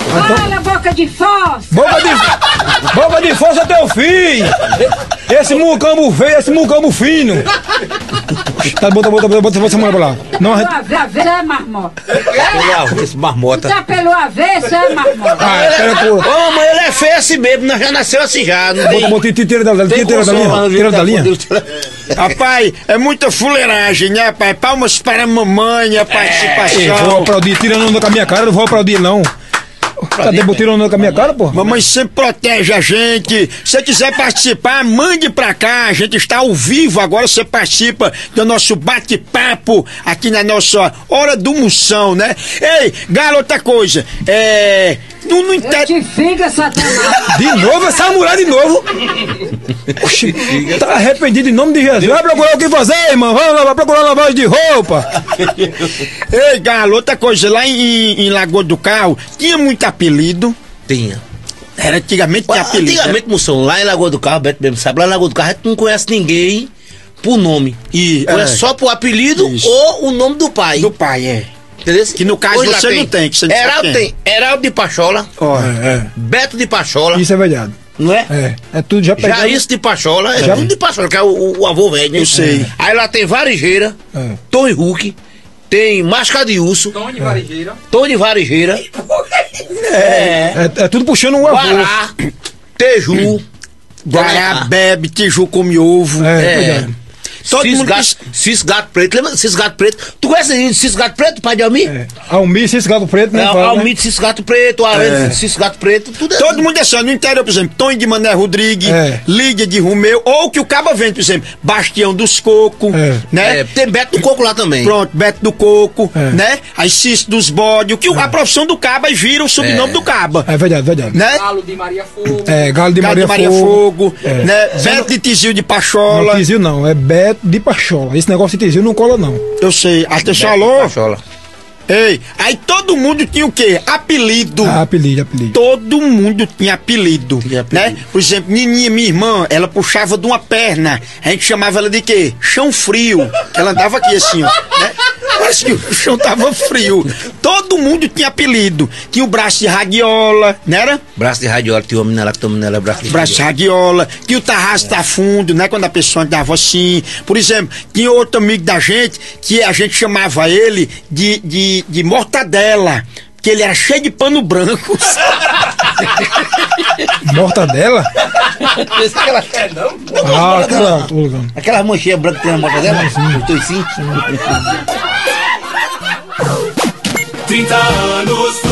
Olha, boca de fossa! Boca de fossa é teu filho! Esse mucambo feio, esse mucambo fino! Tá, bota essa mulher pra lá. Não, pelo avesso é marmota. Esse marmota. Tá pelo avesso é marmota. Ô, mas ele é feio assim mesmo, já nasceu assim já. Tira da linha. Rapaz, é muita fuleiragem, né, pai? Palmas para a mamãe, a participação. Vou aplaudir, tirando com a minha cara, não vou aplaudir não. Cadê tirando com a minha cara, pô? Mamãe sempre protege a gente. Se você quiser participar, mande pra cá. A gente está ao vivo agora. Você participa do nosso bate-papo aqui na nossa Hora do Moção, né? Ei, Galo, outra coisa. Não entende. Figa, Satanás. De novo, essa mulher de novo. Oxi, tá arrependido em nome de Jesus. Vai procurar o que fazer, irmão. Vai procurar lavagem de roupa. Ei, Galo, outra coisa. Lá em Lagoa do Carro, tinha muito apelido. Tinha. Era antigamente tinha apelido. Antigamente, moção, lá em Lagoa do Carro, Beto mesmo sabe, lá em Lagoa do Carro a gente não conhece ninguém por nome. Conhece só por apelido ou o nome do pai. Do pai, é. Entendeu? Que no caso hoje você não tem. Que você Heraldo tem. Heraldo de Pachola. Beto de Pachola. Isso é verdade. Não é? É tudo já pegado. Jairson de Pachola. É tudo de Pachola, que é o avô velho, né? Eu sei. Aí lá tem Varigeira, Tom e Hulk. Tem Máscara de Urso. Tony Varigeira. É tudo puxando um avô. Guará. Teju. Guará bebe, Teju come ovo. Verdade. Cisgato Preto, lembra Cisgato Preto? Tu conhece Cisgato Preto, pai de Almir? Almir, Cisgato Preto, né? Almir de Cisgato Preto, Aranha de Cisgato Preto, tudo é. Todo mundo assim, no interior, por exemplo, Tony de Mané Rodrigues, Lídia de Romeu, ou que o Caba vende, por exemplo, Bastião dos Cocos, né? Tem Beto do Coco lá também. Pronto, Beto do Coco, né? Aí Cício dos Bode, o que a profissão do Caba vira o sobrenome do Caba. É verdade. Né? Galo de Maria Fogo. Galo de Maria Fogo, né? Beto de Tizil de Pachola. Não, Tizil não, é Beto de Pachola. Esse negócio de Tizil não cola, não. Eu sei. Atenção, alô? Ei, aí todo mundo tinha o quê? Apelido. Apelido. Todo mundo tinha apelido, né? Por exemplo, Nininha, minha irmã, ela puxava de uma perna. A gente chamava ela de quê? Chão frio. Ela andava aqui assim, ó, né? Parece que o chão tava frio. Todo mundo tinha apelido. Tinha o braço de radiola, não era? Braço de radiola, tinha homem nela que tomou nela braço de radiola. Tinha o tarrasco da fundo, né? Quando a pessoa andava assim. Por exemplo, tinha outro amigo da gente que a gente chamava ele de mortadela. Porque ele era cheio de pano branco. Mortadela? Aquela manchinha branca que tem na mortadela? Sim. 30 anos